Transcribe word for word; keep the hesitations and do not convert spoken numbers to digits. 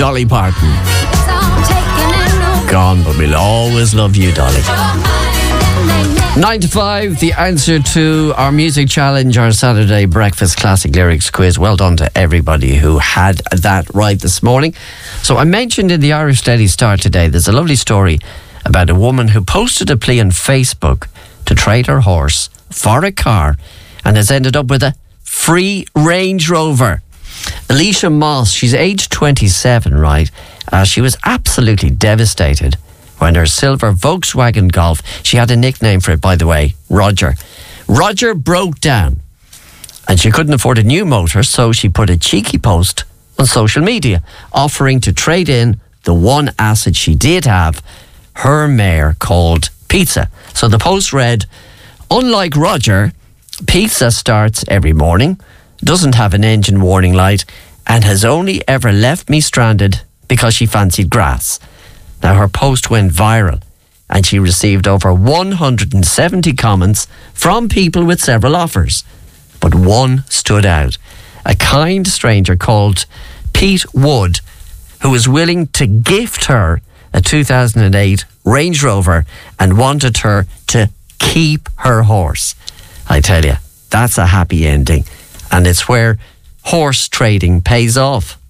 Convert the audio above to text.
Dolly Parton. Gone, but we'll always love you, Dolly. Nine to five, the answer to our music challenge, our Saturday breakfast classic lyrics quiz. Well done to everybody who had that right this morning. So I mentioned in the Irish Daily Star today, there's a lovely story about a woman who posted a plea on Facebook to trade her horse for a car and has ended up with a free Range Rover. Alicia Moss, she's aged twenty-seven, right? Uh, she was absolutely devastated when her silver Volkswagen Golf, she had a nickname for it, by the way, Roger. Roger broke down and she couldn't afford a new motor, so she put a cheeky post on social media offering to trade in the one asset she did have, her mare called Pizza. So the post read, "Unlike Roger, Pizza starts every morning, doesn't have an engine warning light, and has only ever left me stranded because she fancied grass." Now, her post went viral and she received over one hundred seventy comments from people with several offers. But one stood out. A kind stranger called Pete Wood, who was willing to gift her a two thousand eight Range Rover and wanted her to keep her horse. I tell you, that's a happy ending. And it's where horse trading pays off.